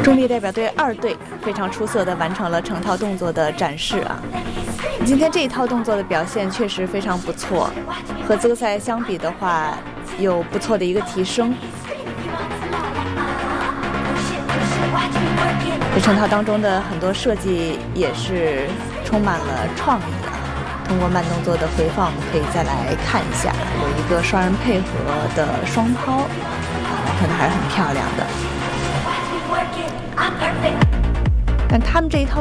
中立代表队2队非常出色地完成了成套动作的展示啊！今天这一套动作的表现确实非常不错，和资格赛相比的话，有不错的一个提升。这成套当中的很多设计也是充满了创意啊！通过慢动作的回放，可以再来看一下，有一个双人配合的双抛，完成的还是很漂亮的。但他们这一套